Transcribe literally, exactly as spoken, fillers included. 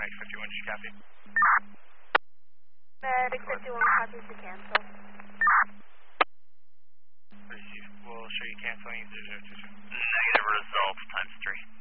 Medic fifty-one, just copy. Medic fifty-one, copies to cancel. We'll show you canceling zero zero two two.